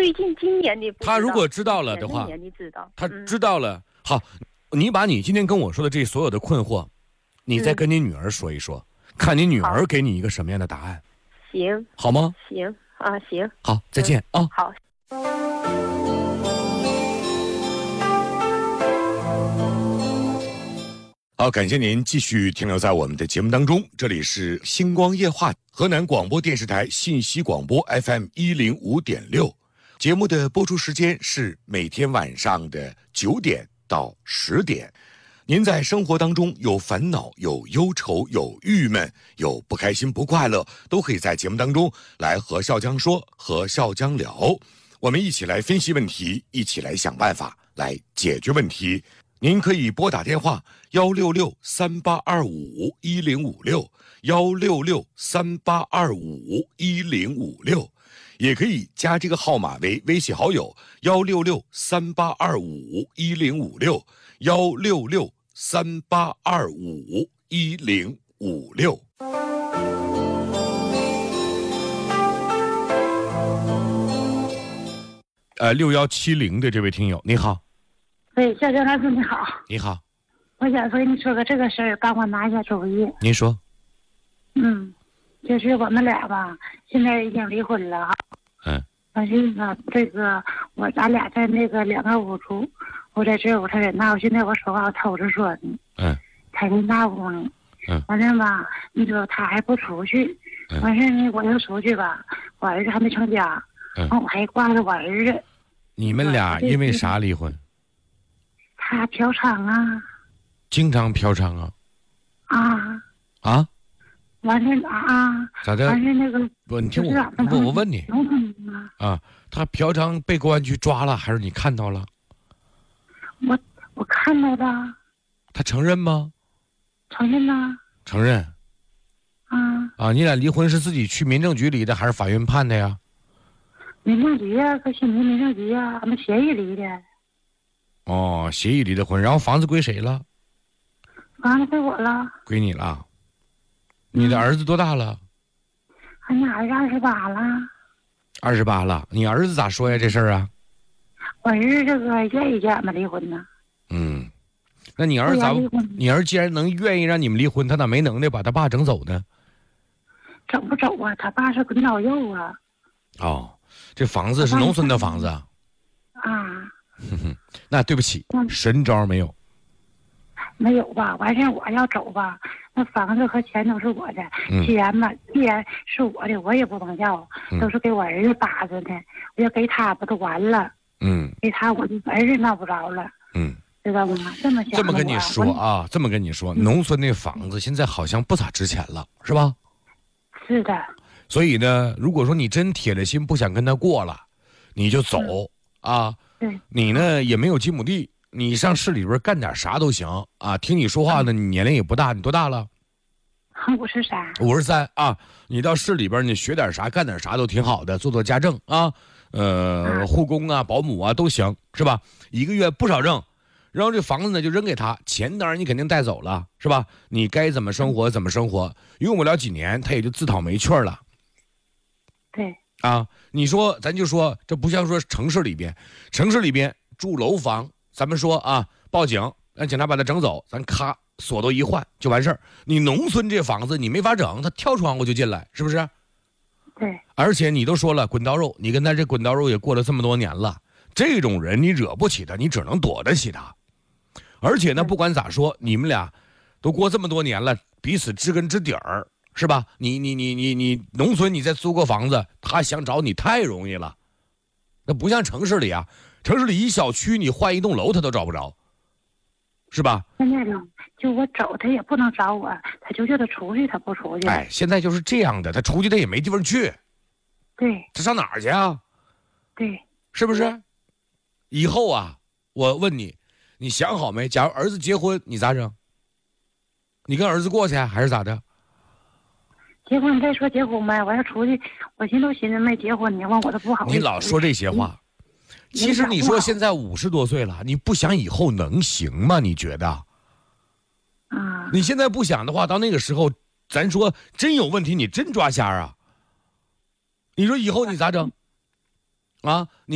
最近今年的不知道。 他如果知道了的话， 年的知道， 他知道了。好，你把你今天跟我说的这所有的困惑，你再跟你女儿说一说，看你女儿给你一个什么样的答案。 行， 好吗？ 行啊，行。 好，再见啊。 好。 好，感谢您继续停留在我们的节目当中，这里是星光夜话，河南广播电视台信息广播 FM105.6，节目的播出时间是每天晚上的9点到10点。您在生活当中有烦恼、有忧愁、有郁闷、有不开心、不快乐，都可以在节目当中来和笑江说，和笑江聊，我们一起来分析问题，一起来想办法来解决问题。您可以拨打电话166-3825-1056，166-3825-1056，也可以加这个号码为微信好友166-3825-1056，166-3825-1056。6170的这位听友，你好。 喂，小江老师你好。 你好。 我想和你说个这个事儿，帮我拿一下主意。 您说。 就是我们俩吧，现在已经离婚了哈。但是呢，这个咱俩在那个2个屋住，我在这屋，他在那屋。现在我说话我偷着说呢。他在那屋呢。完了吧，你说他还不出去。完事呢，我要出去吧，我儿子还没成家。我还挂着我儿子。 你们俩因为啥离婚？ 他嫖娼啊。 经常嫖娼啊？ 完事咋的？ 完事那个不，你听我问你他嫖娼被公安局抓了，还是你看到了？ 我看到的。 他承认吗？ 承认呐。 承认。你俩离婚是自己去民政局离的，还是法院判的呀？ 民政局呀，搁新民政局呀，俺们协议离的。 协议离的婚，然后房子归谁了？ 房子归我了。 归你了。你的儿子多大了？ 俺家儿子28了。 28了，你儿子咋说呀？这事儿啊？ 我儿子这个愿意叫俺们离婚呢。 那你儿子你儿子既然愿意让你们离婚，他咋没能耐把他爸整走呢？ 整不走啊？他爸是滚刀肉啊。 这房子是农村的房子啊。那对不起，神招没有。 没有吧？完事我要走吧，那房子和钱都是我的。既然是我的，我也不能要，都是给我儿子把着的。我要给他不就完了？给他我就儿子闹不着了。知道吗？这么跟你说这么跟你说，农村那房子现在好像不咋值钱了，是吧？ 是的。 所以呢，如果说你真铁了心不想跟他过了，你就走你呢也没有几亩地，你上市里边干点啥都行听你说话呢，你年龄也不大，你多大了 ？53。 53你到市里边你学点啥干点啥都挺好的，做家政护工保姆都行，是吧？一个月不少挣，然后这房子呢就扔给他，钱当然你肯定带走了，是吧？你该怎么生活怎么生活，用不了几年他也就自讨没趣了。 对你说咱就说这不像说城市里边住楼房，咱们说报警让警察把他整走，咱咔锁都一换就完事儿。你农村这房子你没法整，他跳窗户就进来，是不是？ 对。 而且你都说了滚刀肉，你跟他这滚刀肉也过了这么多年了，这种人你惹不起他，你只能躲得起他。而且呢，不管咋说，你们俩都过这么多年了，彼此知根知底儿，是吧？你农村你再租个房子，他想找你太容易了，那不像城市里城市里一小区你换一栋楼他都找不着，是吧？ 现在呢，就我走他也不能找我，他就叫他出去他不出去。 现在就是这样的，他出去他也没地方去。 对。 他上哪儿去啊？ 对。 是不是？以后我问你，你想好没？假如儿子结婚，你咋整？你跟儿子过去还是咋的？ 结婚再说结婚呗，我要出去，我寻思没结婚呢，我都不好。 你老说这些话，其实你说现在50多岁了，你不想以后能行吗？你觉得？你现在不想的话，到那个时候，咱说真有问题，你真抓瞎你说以后你咋整？你